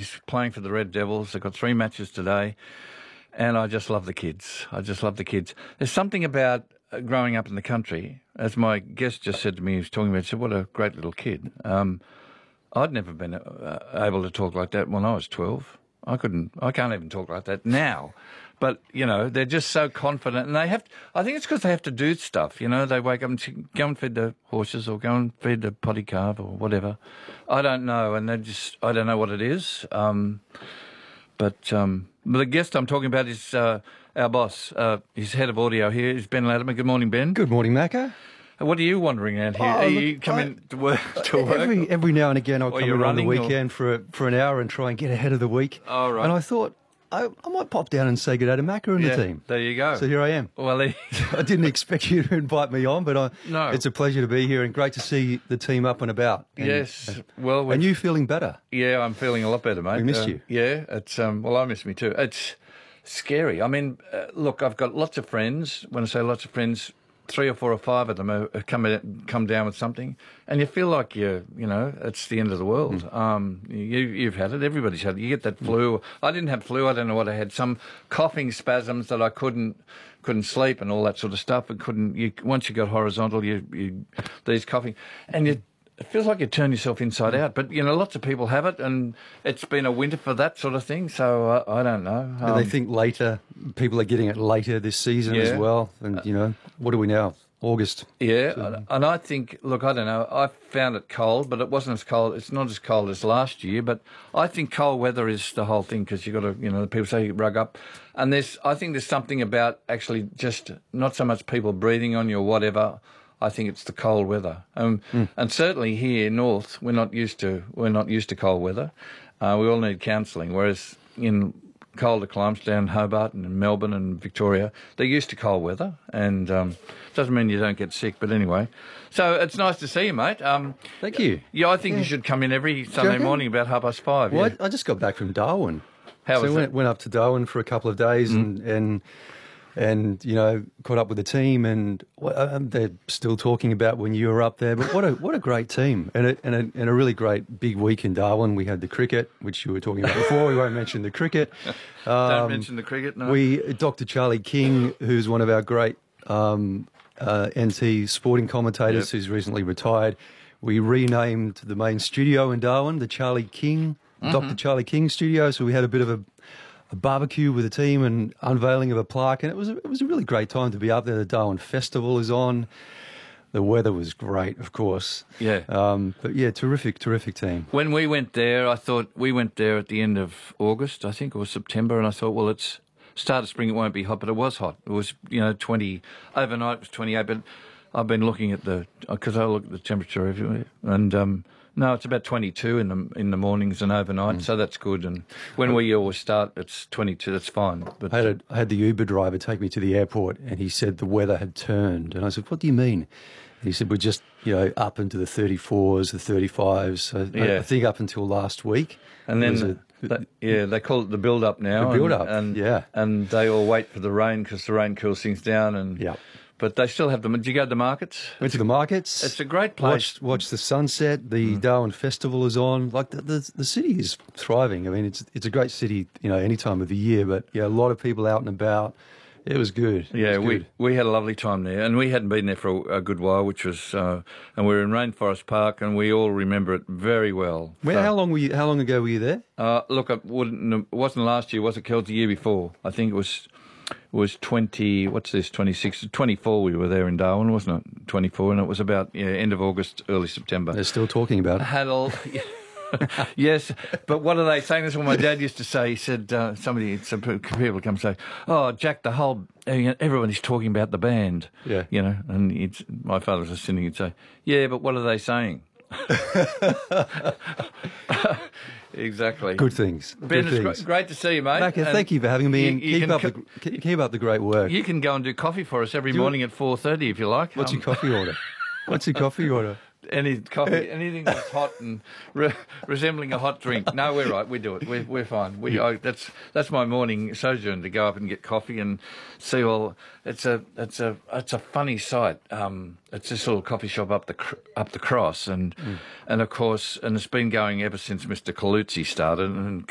He's playing for the Red Devils. They've got 3 matches today. And I just love the kids. There's something about growing up in the country, as my guest just said to me, he was talking about, he said, what a great little kid. I'd never been able to talk like that when I was 12. I can't even talk like that now. But, they're just so confident. And I think it's because they have to do stuff, They wake up and go and feed the horses or go and feed the potty calf or whatever. I don't know. And I don't know what it is. But the guest I'm talking about is our boss. He's head of audio here. Is Ben Latimer. Good morning, Ben. Good morning, Macca. What are you wandering out here? Are you coming to work? Every now and again I'll come in on the weekend or... for an hour and try and get ahead of the week. Oh, right. And I thought I might pop down and say good day to Macca and the team. There you go. So here I am. Well, I didn't expect you to invite me on, but no. It's a pleasure to be here and great to see the team up and about. And, yes. And you feeling better? Yeah, I'm feeling a lot better, mate. We missed you. Yeah, it's I miss me too. It's scary. I mean, look, I've got lots of friends. When I say lots of friends, 3 or 4 or 5 of them have come down with something, and you feel like it's the end of the world. You've had it. Everybody's had it. You get that flu. I didn't have flu. I don't know what I had. Some coughing spasms that I couldn't sleep and all that sort of stuff. And once you got horizontal, these coughing, and it feels like you turn yourself inside out. But, lots of people have it, and it's been a winter for that sort of thing, so I don't know. And they think people are getting it later this season as well. And, what are we now? August. Yeah, and I think, look, I don't know, I found it cold, but it wasn't as cold, it's not as cold as last year, but I think cold weather is the whole thing, because you've got to, people say rug up, and I think there's something about actually just not so much people breathing on you or whatever. I think it's the cold weather, and certainly here north we're not used to cold weather. We all need counselling, whereas in colder climes down Hobart and in Melbourne and Victoria, they're used to cold weather, and doesn't mean you don't get sick. But anyway, so it's nice to see you, mate. Thank you. Yeah, I think you should come in every Sunday morning about 5:30. Well, I just got back from Darwin. How was it? Went up to Darwin for a couple of days and caught up with the team, and they're still talking about when you were up there. But what a great team, and a really great big week in Darwin. We had the cricket, which you were talking about before. We won't mention the cricket. Don't mention the cricket. No. Dr. Charlie King, who's one of our great NT sporting commentators, who's recently retired. We renamed the main studio in Darwin the Charlie King, Dr. Charlie King Studio. So we had a bit of a barbecue with the team and unveiling of a plaque, and it was a really great time to be up there. The Darwin Festival is on. The weather was great, of course. Yeah. But yeah, terrific team. When we went there, we went there at the end of August, I think, or September, and I thought, well, it's start of spring, it won't be hot, but it was hot. It was, 20, overnight it was 28, but I've been looking at because I look at the temperature everywhere, and no, it's about 22 in the mornings and overnight, so that's good. And when we always start, it's 22. That's fine. But I had the Uber driver take me to the airport, and he said the weather had turned. And I said, "What do you mean?" And he said, "We're just up into the 34s, the 35s. I think up until last week." And then they call it the build-up now. The build-up, and they all wait for the rain because the rain cools things down. And but they still have them. Did you go to the markets? Went to the markets. It's a great place. Watched the sunset. The Darwin Festival is on. Like the city is thriving. I mean, it's a great city, any time of the year. But a lot of people out and about. It was good. Yeah, we had a lovely time there, and we hadn't been there for a good while, which was, and we were in Rainforest Park, and we all remember it very well. How long ago were you there? Look, it wasn't last year, was it, Kel? The year before. I think it was 20, what's this, 26, 24 we were there in Darwin, wasn't it? 24, and it was about end of August, early September. They're still talking about it. Yes, but what are they saying? That's what my dad used to say. He said, some people come say, "Oh, Jack, everybody's talking about the band." Yeah. And my father was just sitting and say, "Yeah, but what are they saying?" Exactly. Good things. Ben, it's great to see you, mate. Macca, thank you for having me. Keep up the great work. You can go and do coffee for us every morning at 4:30 if you like. What's your coffee order? What's your coffee order? Any coffee, anything that's hot and resembling a hot drink. No, we're right. We do it. We're fine. That's my morning sojourn, to go up and get coffee and see all. It's a funny sight. It's this little coffee shop up the cross, and of course, and it's been going ever since Mr. Colucci started, and